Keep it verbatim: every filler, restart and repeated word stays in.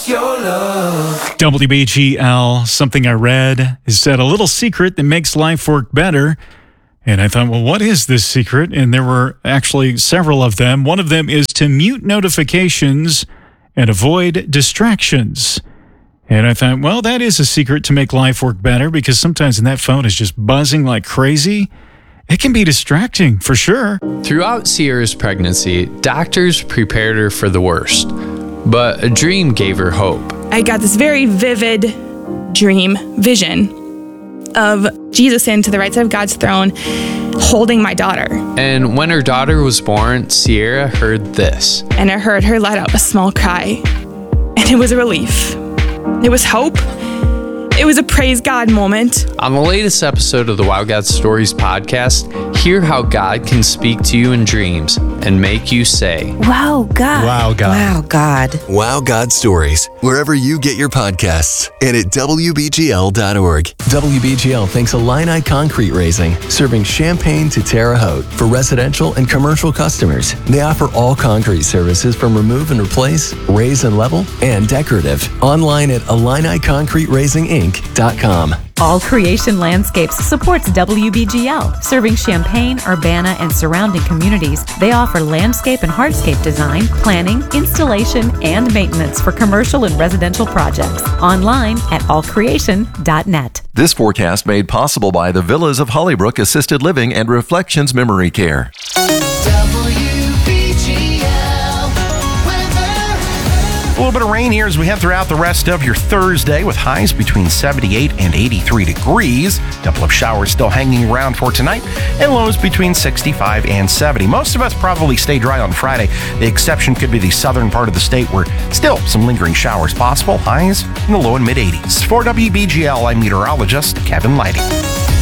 what's your love? W B G L, something I read, is said a little secret that makes life work better. And I thought, well, what is this secret? And there were actually several of them. One of them is to mute notifications and avoid distractions. And I thought, well, that is a secret to make life work better, because sometimes when that phone is just buzzing like crazy, it can be distracting for sure. Throughout Sierra's pregnancy, doctors prepared her for the worst, but a dream gave her hope. I got this very vivid dream, vision of Jesus standing to the right side of God's throne, holding my daughter. And when her daughter was born, Sierra heard this. And I heard her let out a small cry, and it was a relief. It was hope. It was a praise God moment. On the latest episode of the Wow God Stories podcast, hear how God can speak to you in dreams and make you say, Wow, God. Wow, God. Wow, God. Wow God Stories, wherever you get your podcasts, and at W B G L dot org. W B G L thanks Illini Concrete Raising, serving Champaign to Terre Haute for residential and commercial customers. They offer all concrete services from remove and replace, raise and level, and decorative. Online at Illini Concrete Raising Inc dot com. All Creation Landscapes supports W B G L, serving Champaign, Urbana, and surrounding communities. They offer landscape and hardscape design, planning, installation, and maintenance for commercial and residential projects. Online at all creation dot net. This forecast made possible by the Villas of Hollybrook Assisted Living and Reflections Memory Care. A little bit of rain here as we head throughout the rest of your Thursday, with highs between seventy-eight and eighty-three degrees. A couple of showers still hanging around for tonight, and lows between sixty-five and seventy. Most of us probably stay dry on Friday. The exception could be the southern part of the state, where still some lingering showers possible. Highs in the low and mid eighties. For W B G L, I'm meteorologist Kevin Lighting.